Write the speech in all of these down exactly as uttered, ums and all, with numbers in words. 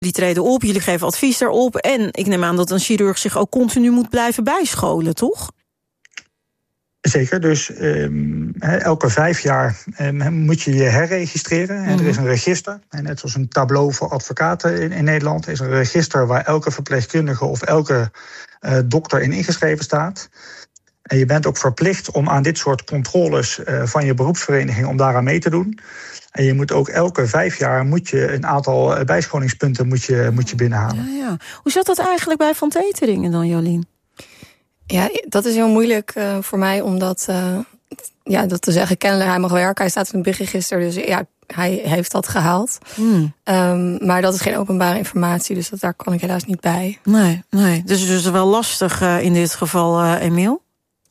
Jullie treden op, jullie geven advies daarop. En ik neem aan dat een chirurg zich ook continu moet blijven bijscholen, toch? Zeker, dus um, elke vijf jaar um, moet je je herregistreren. Mm-hmm. Er is een register, net zoals een tableau voor advocaten in, in Nederland. Er is een register waar elke verpleegkundige of elke uh, dokter in ingeschreven staat. En je bent ook verplicht om aan dit soort controles uh, van je beroepsvereniging om daaraan mee te doen. En je moet ook elke vijf jaar moet je een aantal bijscholingspunten moet je, moet je binnenhalen. Ja, ja. Hoe zat dat eigenlijk bij Van Teteringen dan, Jolien? Ja, dat is heel moeilijk uh, voor mij om dat, uh, ja, dat te zeggen. Kennelijk, hij mag werken, hij staat in het bigregister, dus ja, hij heeft dat gehaald. Hmm. Um, maar dat is geen openbare informatie, dus dat, daar kan ik helaas niet bij. Nee, nee. Dus het is dus wel lastig uh, in dit geval, uh, Emiel?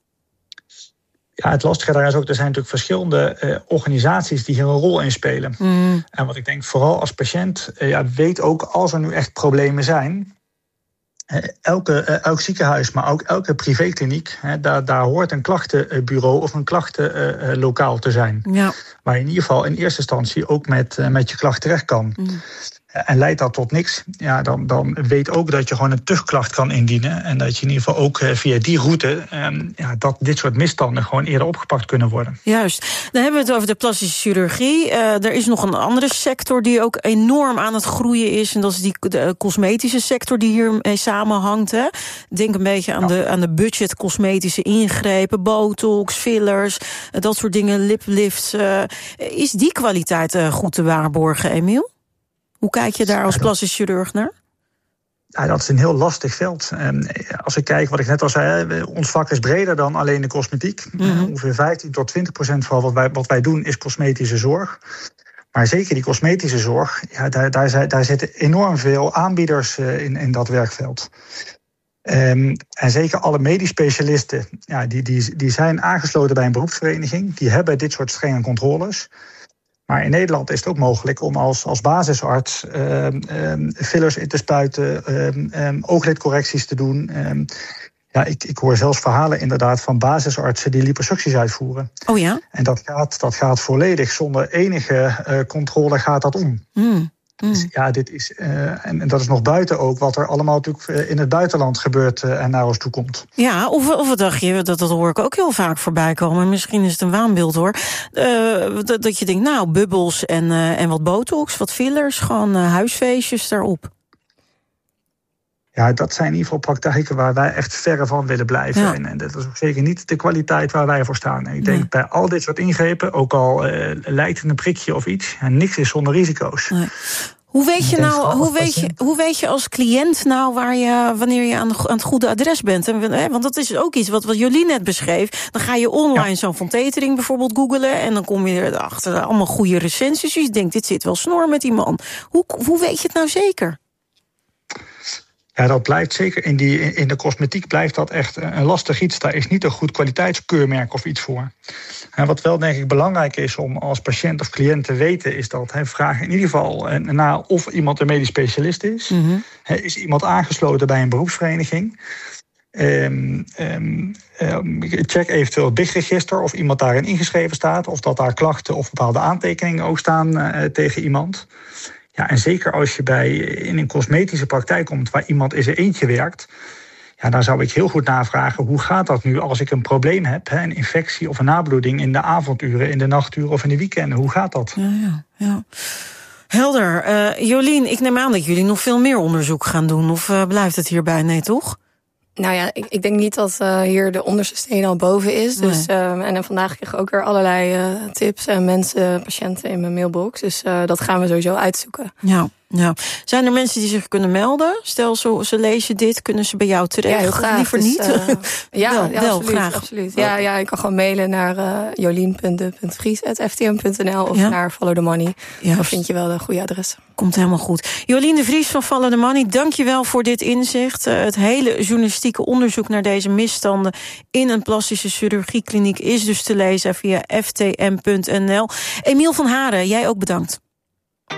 Ja, het lastige daar is ook, er zijn natuurlijk verschillende uh, organisaties die hier een rol in spelen. Mm. En wat ik denk, vooral als patiënt, uh, ja, weet ook als er nu echt problemen zijn. Uh, elke, uh, elk ziekenhuis, maar ook elke privékliniek, uh, daar, daar hoort een klachtenbureau of een klachtenlokaal uh, te zijn. Ja. Waar je in ieder geval in eerste instantie ook met, uh, met je klacht terecht kan. Mm. En leidt dat tot niks, ja, dan, dan weet ook dat je gewoon een tuchtklacht kan indienen. En dat je in ieder geval ook via die route um, ja, dat dit soort misstanden gewoon eerder opgepakt kunnen worden. Juist. Dan hebben we het over de plastische chirurgie. Uh, er is nog een andere sector die ook enorm aan het groeien is. En dat is die de cosmetische sector die hiermee samenhangt. Hè? Denk een beetje aan, ja. de, aan de budget cosmetische ingrepen. Botox, fillers, uh, dat soort dingen, liplifts. Uh, is die kwaliteit uh, goed te waarborgen, Emiel? Hoe kijk je daar als plastisch chirurg naar? Ja, dat is een heel lastig veld. Als ik kijk, wat ik net al zei, ons vak is breder dan alleen de cosmetiek. Mm-hmm. Ongeveer vijftien tot twintig procent van wat wij, wat wij doen is cosmetische zorg. Maar zeker die cosmetische zorg, ja, daar, daar, daar zitten enorm veel aanbieders in, in dat werkveld. Um, en zeker alle medisch specialisten, ja, die, die, die zijn aangesloten bij een beroepsvereniging. Die hebben dit soort strenge controles. Maar in Nederland is het ook mogelijk om als, als basisarts um, um, fillers in te spuiten, um, um, ooglidcorrecties te doen. Um, ja, ik, ik hoor zelfs verhalen inderdaad van basisartsen die liposucties uitvoeren. Oh ja? En dat gaat, dat gaat volledig zonder enige uh, controle gaat dat om. Mm. Mm. Dus ja, dit is, uh, en, en dat is nog buiten ook wat er allemaal natuurlijk in het buitenland gebeurt uh, en naar ons toe komt. Ja, of, of wat dacht je, dat, dat hoor ik ook heel vaak voorbij komen. Misschien is het een waanbeeld hoor. Uh, dat, dat je denkt, nou, bubbels en, uh, en wat botox, wat fillers, gewoon uh, huisfeestjes daarop. Ja, dat zijn in ieder geval praktijken waar wij echt verre van willen blijven. Ja. En, en dat is ook zeker niet de kwaliteit waar wij voor staan. En ik denk nee. bij al dit soort ingrepen, ook al uh, lijkt het een prikje of iets, en niks is zonder risico's. Nee. Hoe weet je nou, hoe weet je, hoe weet je als cliënt nou waar je, wanneer je aan, de, aan het goede adres bent? En, want dat is ook iets wat, wat Jolien net beschreef. Dan ga je online ja. zo'n Van Tetering bijvoorbeeld googlen en dan kom je erachter allemaal goede recensies. Dus je denkt, dit zit wel snor met die man. Hoe, hoe weet je het nou zeker? Ja, dat blijft zeker. In, die, in de cosmetiek blijft dat echt een lastig iets. Daar is niet een goed kwaliteitskeurmerk of iets voor. En wat wel denk ik belangrijk is om als patiënt of cliënt te weten, is dat he, vraag in ieder geval na of iemand een medisch specialist is. Mm-hmm. He, is iemand aangesloten bij een beroepsvereniging? Um, um, um, check eventueel het bigregister of iemand daarin ingeschreven staat, of dat daar klachten of bepaalde aantekeningen ook staan uh, tegen iemand. Ja, en zeker als je bij in een cosmetische praktijk komt waar iemand in zijn eentje werkt, ja, dan zou ik heel goed navragen, hoe gaat dat nu als ik een probleem heb, hè, een infectie of een nabloeding in de avonduren, in de nachturen of in de weekenden, hoe gaat dat? Ja, ja, ja. Helder. Uh, Jolien, ik neem aan dat jullie nog veel meer onderzoek gaan doen, of uh, blijft het hierbij? Nee, toch? Nou ja, ik, ik denk niet dat uh, hier de onderste steen al boven is. Nee. Dus, uh, en vandaag kreeg ik ook weer allerlei uh, tips en mensen, patiënten in mijn mailbox. Dus uh, dat gaan we sowieso uitzoeken. Ja, ja. Zijn er mensen die zich kunnen melden? Stel, ze, ze lezen dit, kunnen ze bij jou terecht? Ja, heel graag. Liever dus, niet? Uh, ja, wel, ja, wel, absoluut, graag. absoluut. Ja, ja, ik kan gewoon mailen naar uh, jolien punt de punt vries at f t m punt n l of ja? naar Follow the Money. Ja. Dan vind je wel de goede adres. Komt helemaal goed. Jolien de Vries van Follow the Money, dank je wel voor dit inzicht. Uh, het hele journalistieke onderzoek naar deze misstanden in een plastische chirurgiekliniek is dus te lezen via f t m punt n l. Emiel van Haren, jij ook bedankt.